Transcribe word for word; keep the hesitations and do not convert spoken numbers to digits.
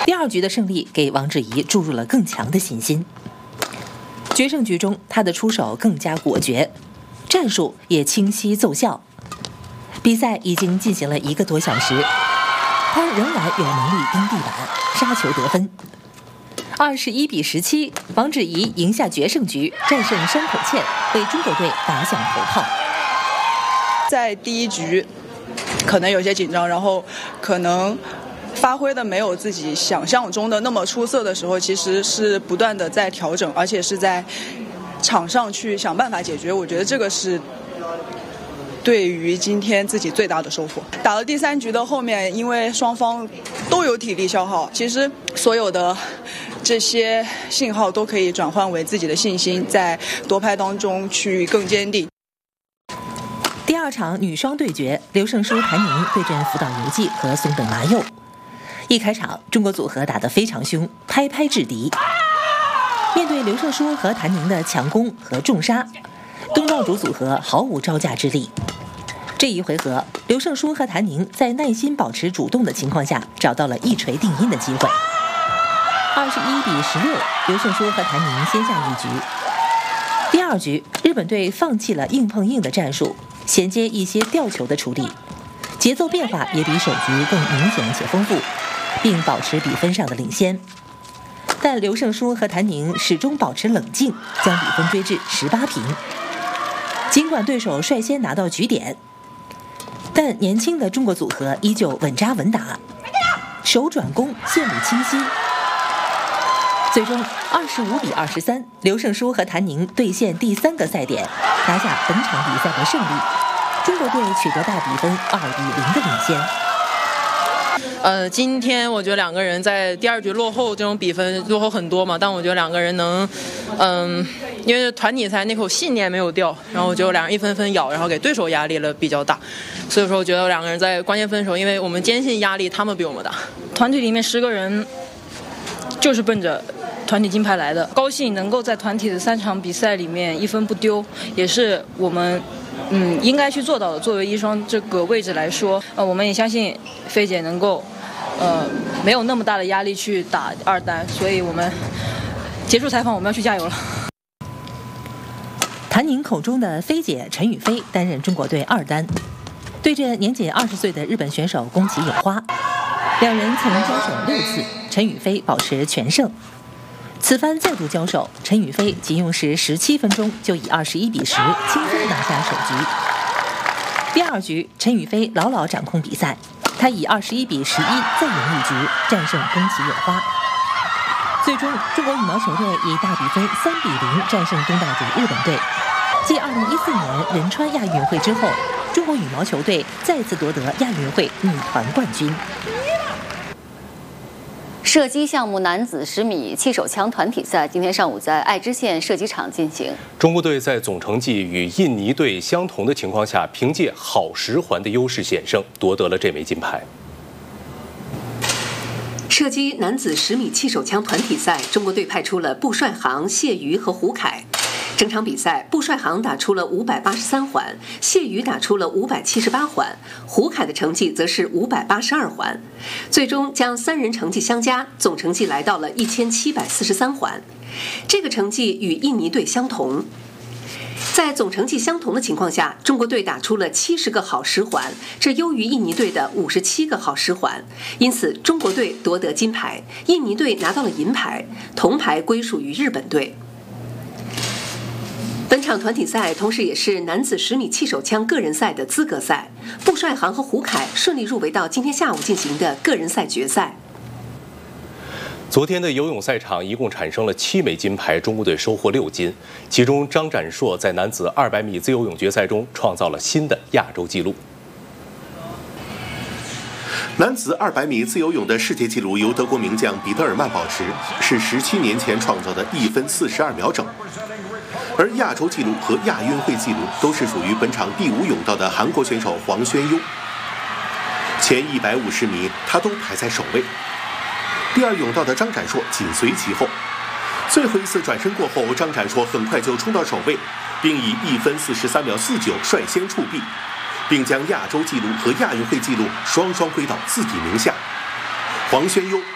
第二局的胜利给王祉怡注入了更强的信心。决胜局中，他的出手更加果决，战术也清晰奏效。比赛已经进行了一个多小时，他仍然有能力盯地板、杀球得分。二十一比十七，王祉怡赢下决胜局，战胜山口茜，为中国队打响头炮。 在第一局可能有些紧张，然后可能发挥的没有自己想象中的那么出色的时候，其实是不断的在调整，而且是在场上去想办法解决。我觉得这个是对于今天自己最大的收获。打了第三局的后面，因为双方都有体力消耗，其实所有的这些信号都可以转换为自己的信心，在夺拍当中去更坚定。 第二场女双对决，刘胜书、谭宁对阵福岛由纪和松本麻佑。一开场，中国组合打得非常凶，拍拍制敌。面对刘胜书和谭宁的强攻和重杀，东道主组合毫无招架之力。这一回合，刘胜书和谭宁在耐心保持主动的情况下，找到了一锤定音的机会。二十一比十六，刘胜书和谭宁先下一局。第二局，日本队放弃了硬碰硬的战术，衔接一些吊球的处理，节奏变化也比首局更明显且丰富，并保持比分上的领先。但刘胜书和谭宁始终保持冷静，将比分追至十八平。尽管对手率先拿到局点，但年轻的中国组合依旧稳扎稳打，手转攻线路清晰。最终二十五比二十三，刘胜书和谭宁兑现第三个赛点，拿下本场比赛的胜利。中国队取得大比分二比零的领先。 呃，今天我觉得两个人在第二局落后，这种比分落后很多嘛，但我觉得两个人能，嗯，因为团体赛那口信念没有掉，然后我觉得两人一分分咬，然后给对手压力了比较大，所以说我觉得两个人在关键分手，因为我们坚信压力他们比我们大。 团体里面十个人就是奔着团体金牌来的，高兴能够在团体的三场比赛里面一分不丢，也是我们嗯应该去做到的。作为一双这个位置来说，呃，我们也相信菲姐能够呃没有那么大的压力去打二单，所以我们结束采访我们要去加油了。 谭宁口中的菲姐陈雨菲担任中国队二单，对阵年仅二十岁的日本选手宫崎友花，两人曾交手六次，陈雨菲保持全胜。此番再度交手，陈雨菲仅用时十七分钟就以二十一比十轻松拿下首局。第二局，陈雨菲牢牢掌控比赛，她以二十一比十一再赢一局，战胜宫崎友花。最终，中国羽毛球队以大比分三比零战胜东道主日本队。继二零一四年仁川亚运会之后，中国羽毛球队再次夺得亚运会女团冠军。 射击项目男子十米气手枪团体赛今天上午在爱知县射击场进行。 中国队在总成绩与印尼队相同的情况下，凭借好十环的优势险胜，夺得了这枚金牌。 射击男子十米气手枪团体赛，中国队派出了布帅航、谢瑜和胡凯。整场比赛，布帅航打出了五百八十三环，谢瑜打出了五百七十八环，胡凯的成绩则是五百八十二环。最终将三人成绩相加，总成绩来到了一千七百四十三环。这个成绩与印尼队相同。在总成绩相同的情况下，中国队打出了七十个好十环，这优于印尼队的五十七个好十环，因此中国队夺得金牌，印尼队拿到了银牌，铜牌归属于日本队。本场团体赛同时也是男子十米气手枪个人赛的资格赛，布帅航和胡凯顺利入围到今天下午进行的个人赛决赛。 昨天的游泳赛场一共产生了七枚金牌，中国队收获六金，其中张展硕在男子二百米自由泳决赛中创造了新的亚洲纪录。 男子二百米自由泳的世界纪录由德国名将彼得尔曼保持，是十七年前创造的一分四十二秒整。而亚洲纪录和亚运会纪录都是属于本场第五泳道的韩国选手黄轩优，前一百五十米他都排在首位。第二泳道的张展硕紧随其后，最后一次转身过后，张展硕很快就冲到首位，并以一分四十三秒四九率先触壁，并将亚洲纪录和亚运会纪录双双归到自己名下。黄轩优